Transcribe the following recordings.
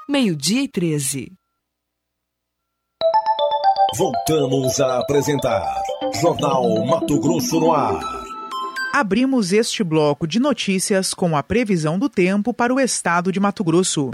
12:13. Voltamos a apresentar Jornal Mato Grosso no Ar. Abrimos este bloco de notícias com a previsão do tempo para o estado de Mato Grosso.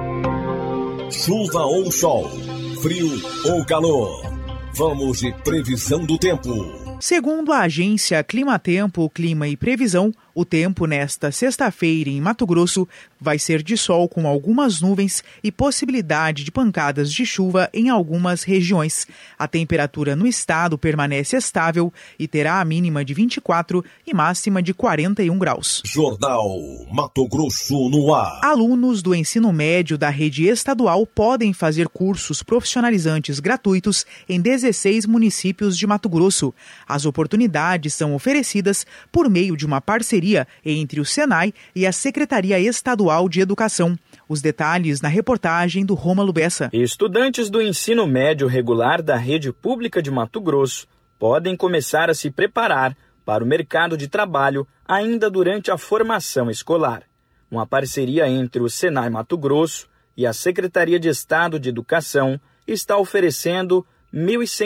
Chuva ou sol, frio ou calor. Vamos de previsão do tempo. Segundo a agência Climatempo, Clima e Previsão, o tempo nesta sexta-feira em Mato Grosso vai ser de sol com algumas nuvens e possibilidade de pancadas de chuva em algumas regiões. A temperatura no estado permanece estável e terá a mínima de 24 e máxima de 41 graus. Jornal Mato Grosso no Ar. Alunos do ensino médio da rede estadual podem fazer cursos profissionalizantes gratuitos em 16 municípios de Mato Grosso. As oportunidades são oferecidas por meio de uma parceria entre o Senai e a Secretaria Estadual de Educação. Os detalhes na reportagem do Rômulo Bessa. Estudantes do ensino médio regular da rede pública de Mato Grosso podem começar a se preparar para o mercado de trabalho ainda durante a formação escolar. Uma parceria entre o Senai Mato Grosso e a Secretaria de Estado de Educação está oferecendo 1.100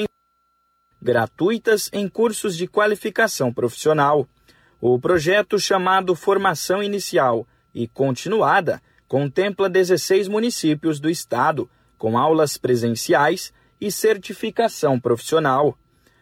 gratuitas em cursos de qualificação profissional. O projeto, chamado Formação Inicial e Continuada, contempla 16 municípios do estado, com aulas presenciais e certificação profissional.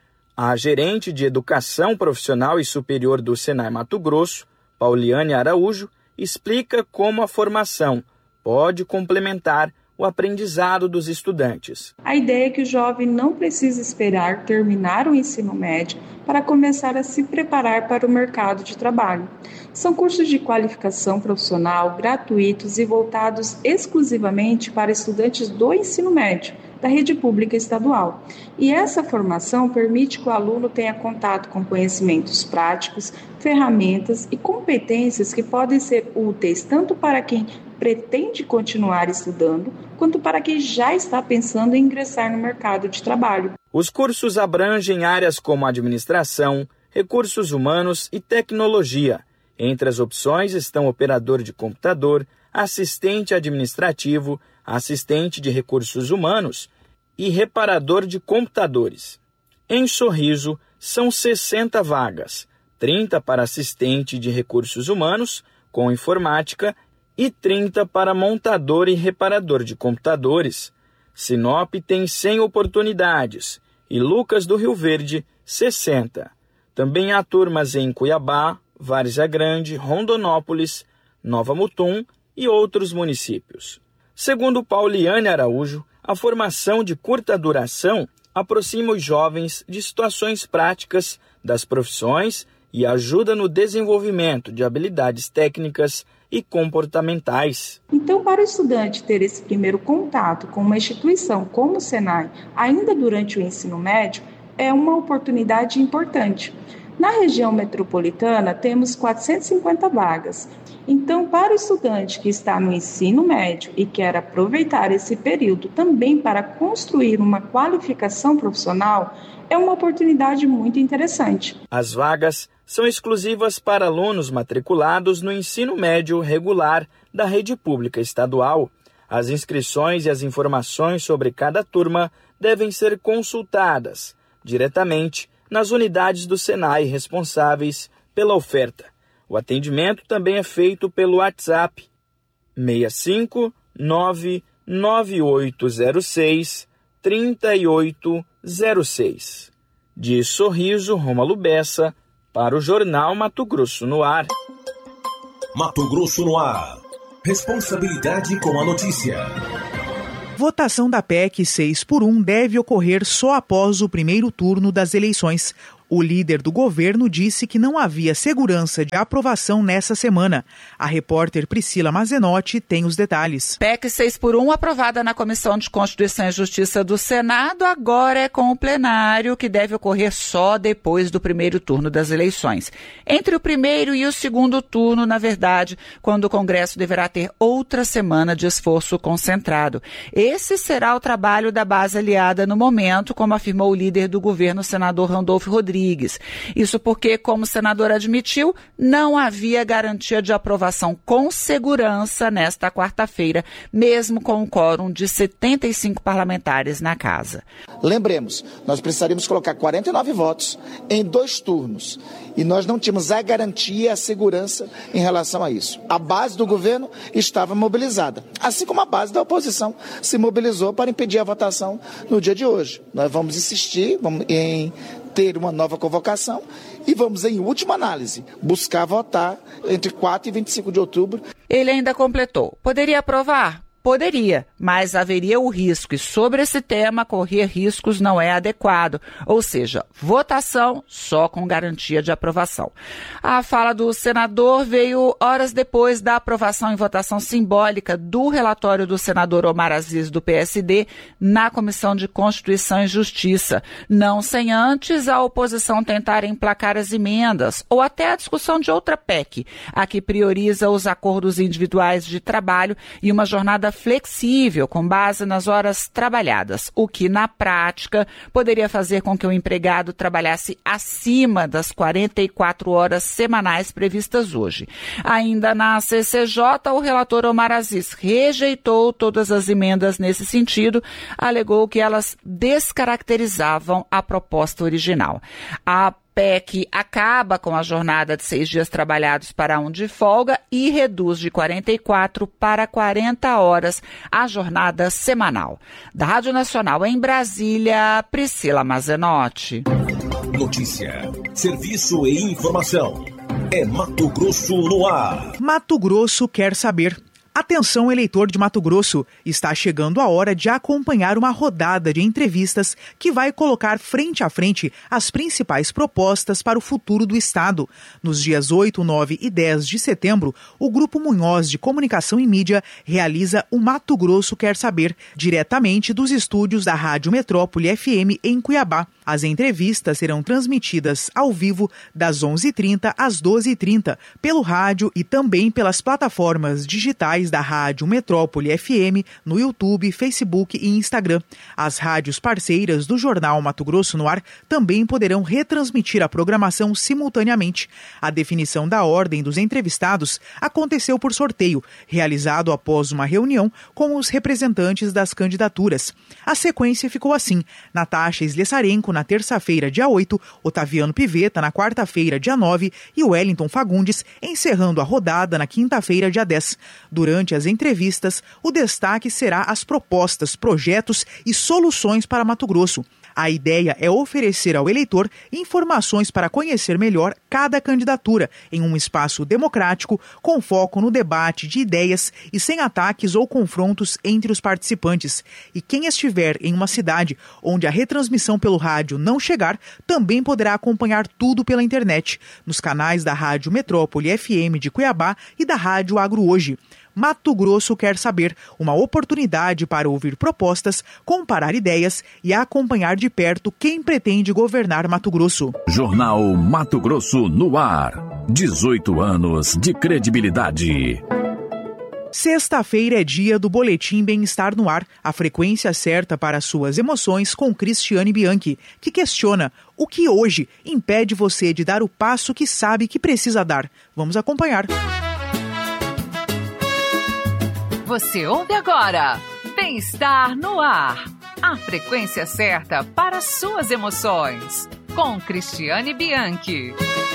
A gerente de Educação Profissional e Superior do Senai Mato Grosso, Pauliane Araújo, explica como a formação pode complementar o aprendizado dos estudantes. A ideia é que o jovem não precisa esperar terminar o ensino médio para começar a se preparar para o mercado de trabalho. São cursos de qualificação profissional gratuitos e voltados exclusivamente para estudantes do ensino médio, da rede pública estadual. E essa formação permite que o aluno tenha contato com conhecimentos práticos, ferramentas e competências que podem ser úteis tanto para quem pretende continuar estudando, quanto para quem já está pensando em ingressar no mercado de trabalho. Os cursos abrangem áreas como administração, recursos humanos e tecnologia. Entre as opções estão operador de computador, assistente administrativo, assistente de recursos humanos e reparador de computadores. Em Sorriso, são 60 vagas, 30 para assistente de recursos humanos com informática e 30 para montador e reparador de computadores. Sinop tem 100 oportunidades e Lucas do Rio Verde, 60. Também há turmas em Cuiabá, Várzea Grande, Rondonópolis, Nova Mutum e outros municípios. Segundo Pauliane Araújo, a formação de curta duração aproxima os jovens de situações práticas das profissões e ajuda no desenvolvimento de habilidades técnicas e comportamentais. Então, para o estudante ter esse primeiro contato com uma instituição como o Senai, ainda durante o ensino médio, é uma oportunidade importante. Na região metropolitana, temos 450 vagas. Então, para o estudante que está no ensino médio e quer aproveitar esse período também para construir uma qualificação profissional, é uma oportunidade muito interessante. As vagas são exclusivas para alunos matriculados no ensino médio regular da rede pública estadual. As inscrições e as informações sobre cada turma devem ser consultadas diretamente nas unidades do Senai responsáveis pela oferta. O atendimento também é feito pelo WhatsApp 65998063806. De Sorriso, Rômulo Bessa, para o Jornal Mato Grosso no Ar. Mato Grosso no Ar. Responsabilidade com a notícia. Votação da PEC 6x1 deve ocorrer só após o primeiro turno das eleições. O líder do governo disse que não havia segurança de aprovação nessa semana. A repórter Priscila Mazenotti tem os detalhes. PEC 6x1 aprovada na Comissão de Constituição e Justiça do Senado agora é com o plenário, que deve ocorrer só depois do primeiro turno das eleições. Entre o primeiro e o segundo turno, na verdade, quando o Congresso deverá ter outra semana de esforço concentrado. Esse será o trabalho da base aliada no momento, como afirmou o líder do governo, senador Randolfo Rodrigues, Rodrigues. Isso porque, como o senador admitiu, não havia garantia de aprovação com segurança nesta quarta-feira, mesmo com um quórum de 75 parlamentares na casa. Lembremos, nós precisaríamos colocar 49 votos em 2 turnos e nós não tínhamos a garantia e a segurança em relação a isso. A base do governo estava mobilizada, assim como a base da oposição se mobilizou para impedir a votação no dia de hoje. Nós vamos insistir em ter uma nova convocação e vamos, em última análise, buscar votar entre 4 e 25 de outubro. Ele ainda completou: poderia aprovar? Poderia, mas haveria o risco, e sobre esse tema, correr riscos não é adequado, ou seja, votação só com garantia de aprovação. A fala do senador veio horas depois da aprovação em votação simbólica do relatório do senador Omar Aziz, do PSD, na Comissão de Constituição e Justiça, não sem antes a oposição tentar emplacar as emendas, ou até a discussão de outra PEC, a que prioriza os acordos individuais de trabalho e uma jornada flexível, com base nas horas trabalhadas, o que, na prática, poderia fazer com que o empregado trabalhasse acima das 44 horas semanais previstas hoje. Ainda na CCJ, o relator Omar Aziz rejeitou todas as emendas nesse sentido, alegou que elas descaracterizavam a proposta original. A PEC acaba com a jornada de 6 dias trabalhados para 1 de folga e reduz de 44 para 40 horas a jornada semanal. Da Rádio Nacional em Brasília, Priscila Mazenotti. Notícia, serviço e informação. É Mato Grosso no ar. Mato Grosso quer saber. Atenção, eleitor de Mato Grosso, está chegando a hora de acompanhar uma rodada de entrevistas que vai colocar frente a frente as principais propostas para o futuro do estado. Nos dias 8, 9 e 10 de setembro, o Grupo Munhoz de Comunicação e Mídia realiza o Mato Grosso Quer Saber, diretamente dos estúdios da Rádio Metrópole FM em Cuiabá. As entrevistas serão transmitidas ao vivo das 11h30 às 12h30 pelo rádio e também pelas plataformas digitais da Rádio Metrópole FM no YouTube, Facebook e Instagram. As rádios parceiras do jornal Mato Grosso no Ar também poderão retransmitir a programação simultaneamente. A definição da ordem dos entrevistados aconteceu por sorteio, realizado após uma reunião com os representantes das candidaturas. A sequência ficou assim: Natasha Slessarenko na terça-feira, dia 8, Otaviano Pivetta na quarta-feira, dia 9 e Wellington Fagundes encerrando a rodada na quinta-feira, dia 10. Durante as entrevistas, o destaque será as propostas, projetos e soluções para Mato Grosso. A ideia é oferecer ao eleitor informações para conhecer melhor cada candidatura em um espaço democrático, com foco no debate de ideias e sem ataques ou confrontos entre os participantes. E quem estiver em uma cidade onde a retransmissão pelo rádio não chegar, também poderá acompanhar tudo pela internet, nos canais da Rádio Metrópole FM de Cuiabá e da Rádio Agro Hoje. Mato Grosso Quer Saber, uma oportunidade para ouvir propostas, comparar ideias e acompanhar de perto quem pretende governar Mato Grosso. Jornal Mato Grosso no ar. 18 anos de credibilidade. Sexta-feira é dia do Boletim Bem-Estar no Ar, a frequência certa para suas emoções, com Cristiane Bianchi, que questiona o que hoje impede você de dar o passo que sabe que precisa dar. Vamos acompanhar. Você ouve agora Bem-Estar no Ar, a frequência certa para suas emoções, com Cristiane Bianchi.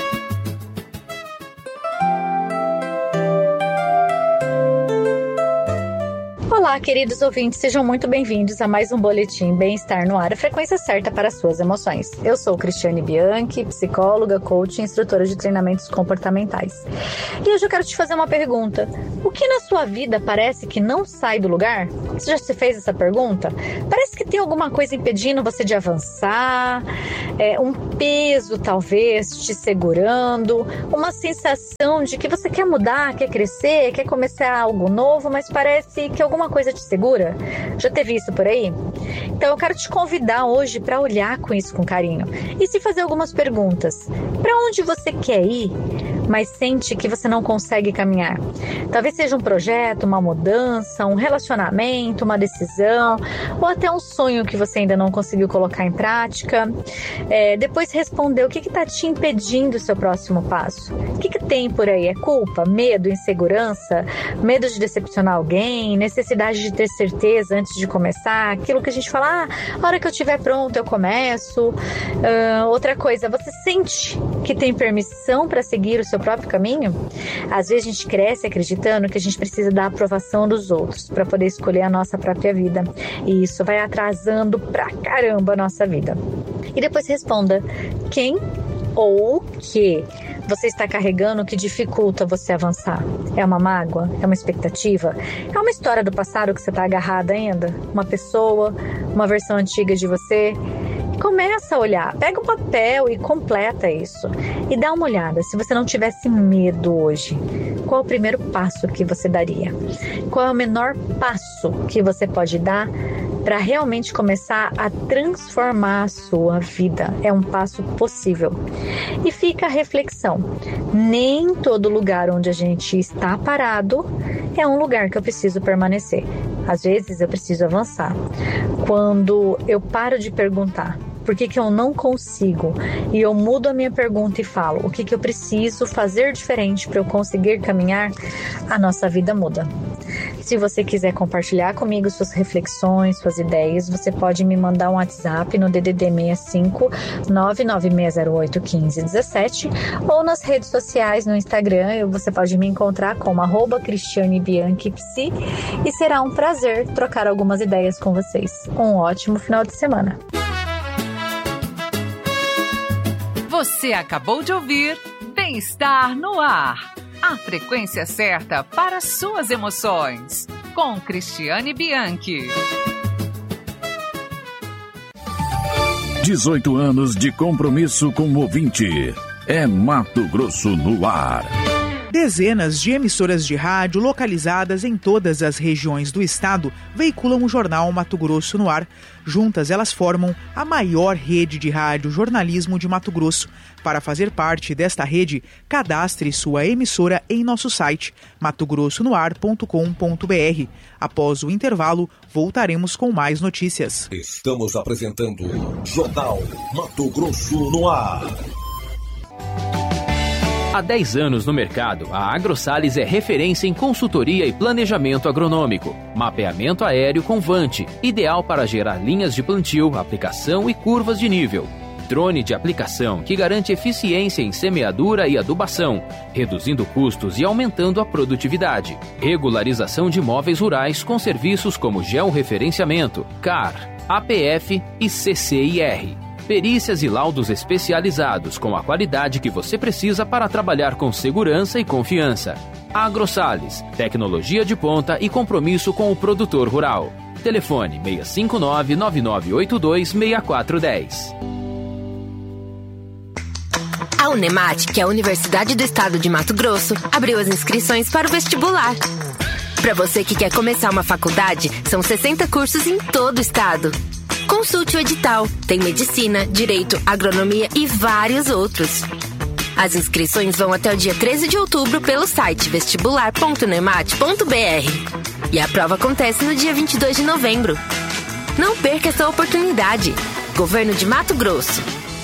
Olá, queridos ouvintes, sejam muito bem-vindos a mais um Boletim Bem-Estar no Ar, a frequência certa para suas emoções. Eu sou Cristiane Bianchi, psicóloga, coach e instrutora de treinamentos comportamentais. E hoje eu quero te fazer uma pergunta. O que na sua vida parece que não sai do lugar? Você já se fez essa pergunta? Parece que tem alguma coisa impedindo você de avançar, um peso talvez te segurando, uma sensação de que você quer mudar, quer crescer, quer começar algo novo, mas parece que alguma coisa te segura? Já teve isso por aí? Então eu quero te convidar hoje para olhar com isso com carinho e se fazer algumas perguntas. Para onde você quer ir? mas sente que você não consegue caminhar. Talvez seja um projeto, uma mudança, um relacionamento, uma decisão, ou até um sonho que você ainda não conseguiu colocar em prática. Depois responder o que está te impedindo o seu próximo passo. O que tem por aí? É culpa, medo, insegurança, medo de decepcionar alguém, necessidade de ter certeza antes de começar, aquilo que a gente fala, a hora que eu estiver pronto eu começo. Outra coisa, você sente que tem permissão para seguir o seu próprio caminho? Às vezes a gente cresce acreditando que a gente precisa da aprovação dos outros para poder escolher a nossa própria vida, e isso vai atrasando pra caramba a nossa vida. E depois responda quem ou o que você está carregando que dificulta você avançar. É uma mágoa? É uma expectativa? É uma história do passado que você está agarrada ainda? Uma pessoa? Uma versão antiga de você? Começa a olhar, pega um papel e completa isso. E dá uma olhada, se você não tivesse medo hoje, qual é o primeiro passo que você daria? Qual é o menor passo que você pode dar para realmente começar a transformar a sua vida? É um passo possível. E fica a reflexão, nem todo lugar onde a gente está parado é um lugar que eu preciso permanecer. Às vezes eu preciso avançar. Quando eu paro de perguntar por que eu não consigo, e eu mudo a minha pergunta e falo o que eu preciso fazer diferente para eu conseguir caminhar, a nossa vida muda. Se você quiser compartilhar comigo suas reflexões, suas ideias, você pode me mandar um WhatsApp no DDD 65 99608 1517 ou nas redes sociais no Instagram. Você pode me encontrar como @CristianeBianchiPsi, e será um prazer trocar algumas ideias com vocês. Um ótimo final de semana. Você acabou de ouvir Bem-Estar no Ar. A frequência certa para suas emoções. Com Cristiane Bianchi. 18 anos de compromisso com o ouvinte. É Mato Grosso no ar. Dezenas de emissoras de rádio localizadas em todas as regiões do estado veiculam o jornal Mato Grosso no ar. Juntas, elas formam a maior rede de rádio jornalismo de Mato Grosso. Para fazer parte desta rede, cadastre sua emissora em nosso site matogrossonoar.com.br. Após o intervalo, voltaremos com mais notícias. Estamos apresentando Jornal Mato Grosso no ar. Há 10 anos no mercado, a AgroSales é referência em consultoria e planejamento agronômico. Mapeamento aéreo com Vante, ideal para gerar linhas de plantio, aplicação e curvas de nível. Drone de aplicação que garante eficiência em semeadura e adubação, reduzindo custos e aumentando a produtividade. Regularização de imóveis rurais com serviços como georreferenciamento, CAR, APF e CCIR. Perícias e laudos especializados com a qualidade que você precisa para trabalhar com segurança e confiança. AgroSales, tecnologia de ponta e compromisso com o produtor rural. Telefone 659-9982-6410. A Unemat, que é a Universidade do Estado de Mato Grosso, abriu as inscrições para o vestibular. Para você que quer começar uma faculdade, são 60 cursos em todo o estado. Consulte o edital. Tem medicina, direito, agronomia e vários outros. As inscrições vão até o dia 13 de outubro pelo site vestibular.unemat.br. E a prova acontece no dia 22 de novembro. Não perca essa oportunidade. Governo de Mato Grosso.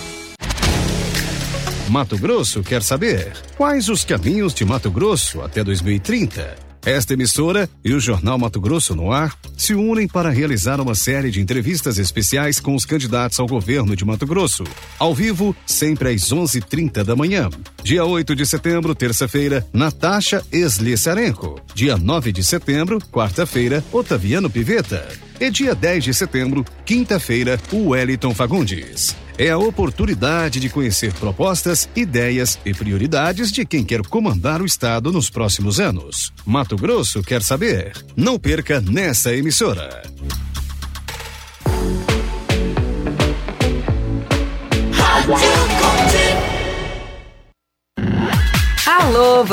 Mato Grosso quer saber quais os caminhos de Mato Grosso até 2030. Esta emissora e o Jornal Mato Grosso no ar se unem para realizar uma série de entrevistas especiais com os candidatos ao governo de Mato Grosso. Ao vivo, sempre às 11h30 da manhã. Dia 8 de setembro, terça-feira, Natasha Eslisarenko. Dia 9 de setembro, quarta-feira, Otaviano Piveta. E dia 10 de setembro, quinta-feira, o Wellington Fagundes. É a oportunidade de conhecer propostas, ideias e prioridades de quem quer comandar o estado nos próximos anos. Mato Grosso quer saber? Não perca nessa emissora. Rádio